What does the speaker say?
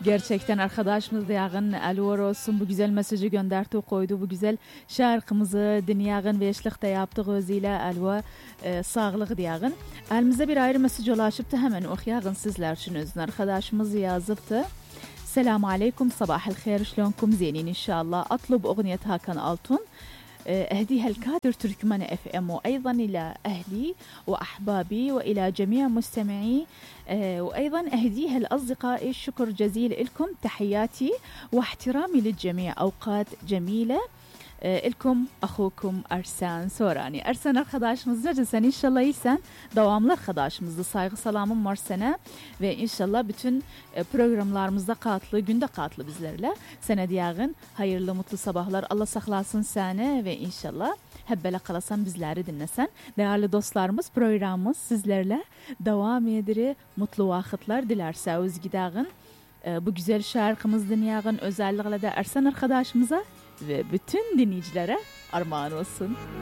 Gerçekten arkadaşımız Diyağın Elvar olsun bu güzel mesajı gönderdi, koydu bu güzel şarkımızı Diyağın ve eşlikte yaptığı özüyle Elva sağlık Diyağın. Elimize bir ayrı mesaj ulaşıptı, hemen okuyağın sizler için özün. Arkadaşımız yazıptı. Selamun Aleyküm, sabahel hayır, şlonkum zeynin inşallah. أطلب أغنية هاكن ألتون أهديها الكادر تركمان اف ام وأيضا إلى أهلي وأحبابي وإلى جميع مستمعي وأيضا أهديها لأصدقائي. الشكر جزيل لكم، تحياتي واحترامي للجميع، أوقات جميلة İlkum ahukum Ersan Sorani. Ersan arkadaşımız necesen? İnşallah iyisen. Devamlı arkadaşımızda saygı salamım var sana ve inşallah bütün programlarımızda katlı, günde katlı bizlerle. Sana diyağın hayırlı mutlu sabahlar. Allah saklasın seni ve inşallah hep böyle kalasan bizleri dinlesen. Değerli dostlarımız, programımız sizlerle devam edir. Mutlu vakitler dilerse özgidağın. Bu güzel şarkımız Diyağın özellikle de Ersan arkadaşımıza ve bütün dinleyicilere armağan olsun.